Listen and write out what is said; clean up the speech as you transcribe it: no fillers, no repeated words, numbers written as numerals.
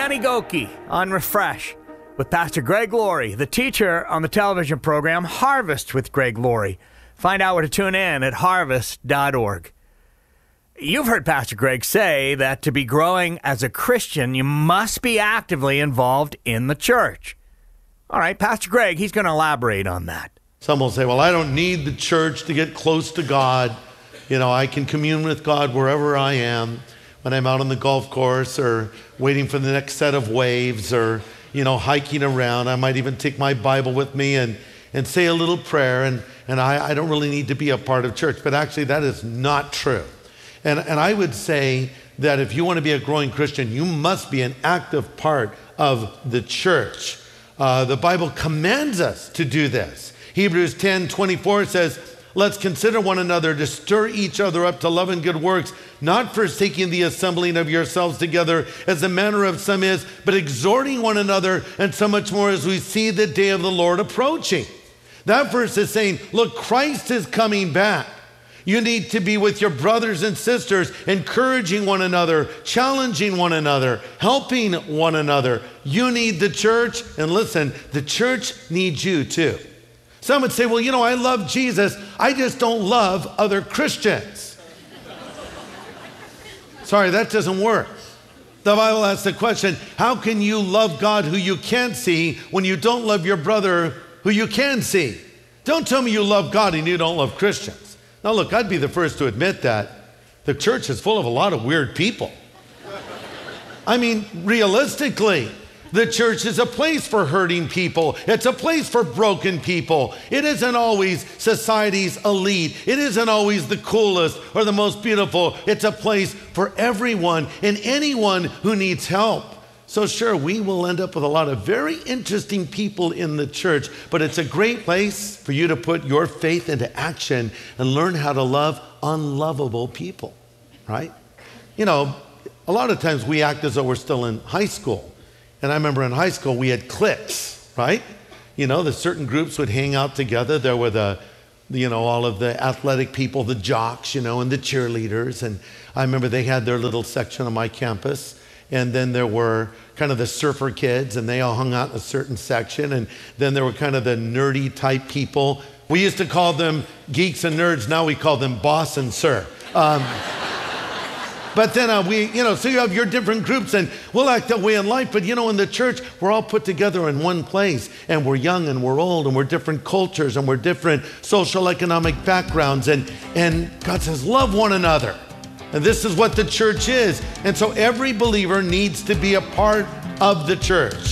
Danny Goki on Refresh with Pastor Greg Laurie, the teacher on the television program Harvest with Greg Laurie. Find out where to tune in at harvest.org. You've heard Pastor Greg say that to be growing as a Christian, you must be actively involved in the church. All right, Pastor Greg, he's going to elaborate on that. Some will say, well, I don't need the church to get close to God. You know, I can commune with God wherever I am, when I'm out on the golf course or waiting for the next set of waves or, hiking around. I might even take my Bible with me and say a little prayer, and I don't really need to be a part of church. But actually, that is not true. And I would say that if you want to be a growing Christian, you must be an active part of the church. The Bible commands us to do this. Hebrews 10:24 says, let's consider one another to stir each other up to love and good works, not forsaking the assembling of yourselves together as the manner of some is, but exhorting one another, and so much more as we see the day of the Lord approaching. That verse is saying, look, Christ is coming back. You need to be with your brothers and sisters, encouraging one another, challenging one another, helping one another. You need the church, and listen, the church needs you too. Some would say, well, I love Jesus. I just don't love other Christians. Sorry, that doesn't work. The Bible asks the question, how can you love God who you can't see when you don't love your brother who you can see? Don't tell me you love God and you don't love Christians. Now look, I'd be the first to admit that the church is full of a lot of weird people. I mean, realistically, the church is a place for hurting people. It's a place for broken people. It isn't always society's elite. It isn't always the coolest or the most beautiful. It's a place for everyone and anyone who needs help. So sure, we will end up with a lot of very interesting people in the church, but it's a great place for you to put your faith into action and learn how to love unlovable people, right? A lot of times we act as though we're still in high school. And I remember in high school, we had cliques, right? The certain groups would hang out together. There were all of the athletic people, the jocks, and the cheerleaders. And I remember they had their little section on my campus. And then there were kind of the surfer kids, and they all hung out in a certain section. And then there were kind of the nerdy type people. We used to call them geeks and nerds. Now we call them boss and sir. But then so you have your different groups, and we'll act that way in life. But in the church, we're all put together in one place, and we're young and we're old and we're different cultures and we're different social economic backgrounds. And God says, love one another. And this is what the church is. And so every believer needs to be a part of the church.